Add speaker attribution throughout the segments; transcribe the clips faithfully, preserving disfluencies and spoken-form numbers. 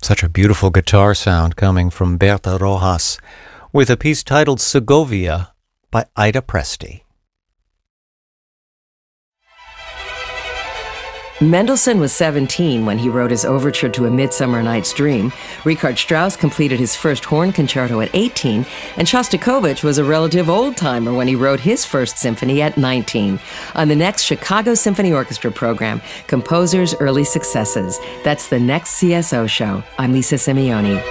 Speaker 1: Such a beautiful guitar sound coming from Berta Rojas with a piece titled Segovia by Ida Presti.
Speaker 2: Mendelssohn was seventeen when he wrote his overture to A Midsummer Night's Dream. Richard Strauss completed his first horn concerto at eighteen, and Shostakovich was a relative old-timer when he wrote his first symphony at nineteen. On the next Chicago Symphony Orchestra program, Composers' Early Successes. That's the next C S O show. I'm Lisa Simeoni.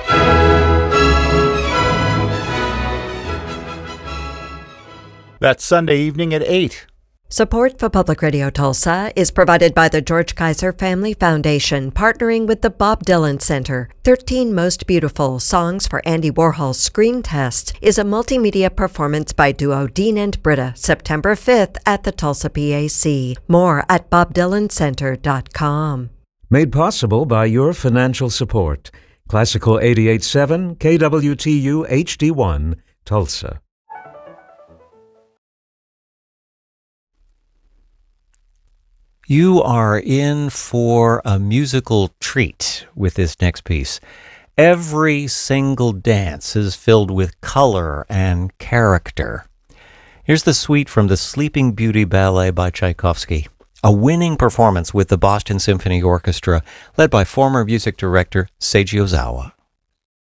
Speaker 3: That's Sunday evening at eight.
Speaker 4: Support for Public Radio Tulsa is provided by the George Kaiser Family Foundation, partnering with the Bob Dylan Center. thirteen Most Beautiful Songs for Andy Warhol's Screen Test is a multimedia performance by duo Dean and Britta, September fifth at the Tulsa P A C. More at bob dylan center dot com.
Speaker 5: Made possible by your financial support. Classical eighty-eight point seven, K W T U H D one, Tulsa.
Speaker 1: You are in for a musical treat with this next piece. Every single dance is filled with color and character. Here's the suite from the Sleeping Beauty Ballet by Tchaikovsky, a winning performance with the Boston Symphony Orchestra led by former music director Seiji Ozawa.